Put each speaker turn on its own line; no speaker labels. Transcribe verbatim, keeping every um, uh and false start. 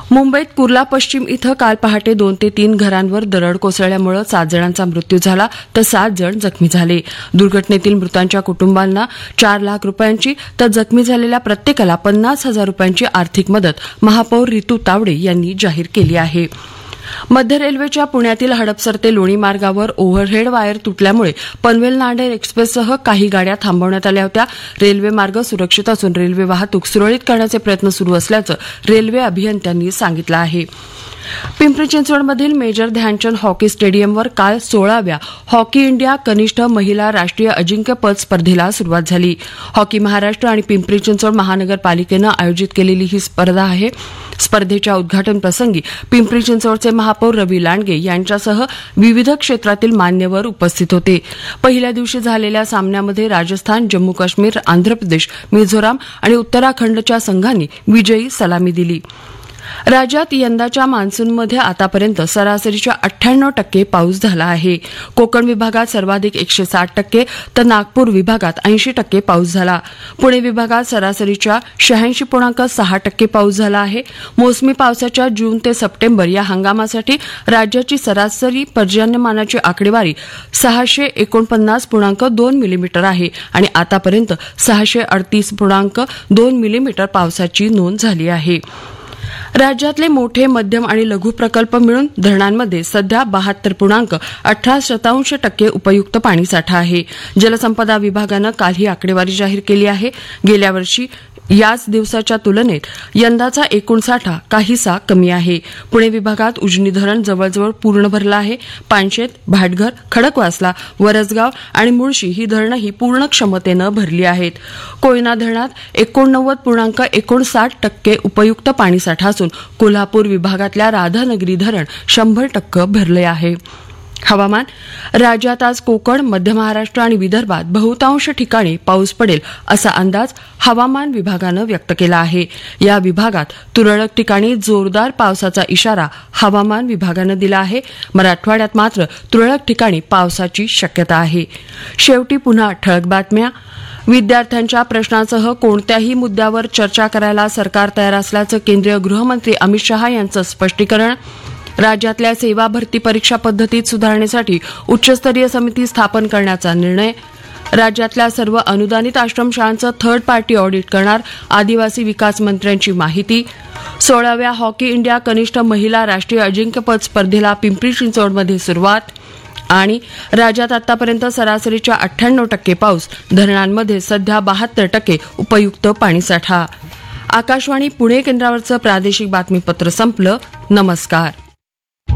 मुंबईत कुर्ला पश्चिम इथं काल पहाटे दोन ते तीन घरांवर दरड कोसळल्यामुळे सात जणांचा मृत्यू झाला तर सात जण जखमी झाले. दुर्घटनेतील मृतांच्या कुटुंबांना चार लाख रुपयांची तर जखमी झालेल्या प्रत्येकाला पन्नास हजार रुपयांची आर्थिक मदत महापौर रितू तावडे यांनी जाहीर केली आहे. मध्य रेल्वेच्या पुण्यातील हडपसर ते लोणी मार्गावर ओव्हरहेड वायर तुटल्यामुळे पनवेल नांदेड एक्सप्रेससह काही गाड्या थांबवण्यात आल्या होत्या. रेल्वे मार्ग सुरक्षित असून रेल्वे वाहतूक सुरळीत करण्याचे प्रयत्न सुरू असल्याचं रेल्वे अभियंत्यांनी सांगितलं आहे. पिंपरी चिंचवडमधील मेजर ध्यानचंद हॉकी स्टेडियमवर काल सोळाव्या हॉकी इंडिया कनिष्ठ महिला राष्ट्रीय अजिंक्यपद स्पर्धेला सुरुवात झाली. हॉकी महाराष्ट्र आणि पिंपरी चिंचवड महानगरपालिकेनं आयोजित केलेली ही स्पर्धा आहे. स्पर्धेच्या उद्घाटन प्रसंगी पिंपरी चिंचवडचे महापौर रवी लांडगे यांच्यासह विविध क्षेत्रातील मान्यवर उपस्थित होते. पहिल्या दिवशी झालेल्या सामन्यामध्ये राजस्थान, जम्मू काश्मीर, आंध्र प्रदेश, मिझोराम आणि उत्तराखंडच्या संघांनी विजयी सलामी दिली. राज्यात यंदाच्या मान्सूनमध्ये आतापर्यंत सरासरीच्या अठ्ठ्याण्णव टक्के पाऊस झाला आहे. कोकण विभागात सर्वाधिक एकशे साठ टक्के तर नागपूर विभागात ऐंशी टक्के पाऊस झाला. पुणे विभागात सरासरीच्या शहाऐंशी पूर्णांक सहा टक्के पाऊस झाला आहे. मोसमी पावसाच्या जून ते सप्टेंबर या हंगामासाठी राज्याची सरासरी पर्जन्यमानाची आकडेवारी सहाशे एकोणपन्नास पूर्णांक दोन मिलीमीटर आहे आणि आतापर्यंत सहाशे अडतीस पूर्णांक दोन मिलीमीटर पावसाची नोंद झाली आहे. राज्यातले मोठे, मध्यम आणि लघु प्रकल्प मिळून धरणांमध्ये सध्या बहात्तर पूर्णांक अठरा शतांश टक्के उपयुक्त पाणीसाठा आहे. जलसंपदा विभागानं काल ही आकडेवारी जाहीर केली आहे. गेल्या वर्षी याच दिवसाच्या तुलनेत यंदाचा एकूण साठा काहीसा कमी आहे. पुणे विभागात उजनी धरण जवळजवळ पूर्ण भरलं आहे. पानशेत, भाटघर, खडकवासला, वरसगाव आणि मुळशी ही धरणंही पूर्ण क्षमतेनं भरली आहेत. कोयना धरणात एकोणनव्वद पूर्णांक एकोणसाठ टक्के उपयुक्त पाणीसाठा असून कोल्हापूर विभागातल्या राधानगरी धरण शंभर टक्के भरले आहे. हवामान. राज्यात आज कोकण, मध्य महाराष्ट्र आणि विदर्भात बहुतांश ठिकाणी पाऊस पडेल असा अंदाज हवामान विभागानं व्यक्त केला आहे. या विभागात तुरळक ठिकाणी जोरदार पावसाचा इशारा हवामान विभागानं दिला आहे. मराठवाड्यात मात्र तुरळक ठिकाणी पावसाची शक्यता आहे. शेवटी पुन्हा ठळक बातम्या. विद्यार्थ्यांच्या प्रश्नांसह कोणत्याही मुद्द्यावर चर्चा करायला सरकार तयार असल्याचं केंद्रीय गृहमंत्री अमित शहा यांचं स्पष्टीकरण. राज्यातल्या सेवा भरती परीक्षा पद्धतीत सुधारणेसाठी उच्चस्तरीय समिती स्थापन करण्याचा निर्णय. राज्यातल्या सर्व अनुदानित आश्रमशाळांचं थर्ड पार्टी ऑडिट करणार आदिवासी विकास मंत्र्यांची माहिती. सोळाव्या हॉकी इंडिया कनिष्ठ महिला राष्ट्रीय अजिंक्यपद स्पर्धेला पिंपरी चिंचवडमध्ये सुरुवात. आणि राज्यात आतापर्यंत सरासरीच्या अठ्ठ्याण्णव टक्के पाऊस, धरणांमध्ये सध्या बहात्तर टक्के उपयुक्त पाणीसाठा. आकाशवाणी पुणे केंद्रावरचं प्रादेशिक बातमीपत्र संपलं. नमस्कार.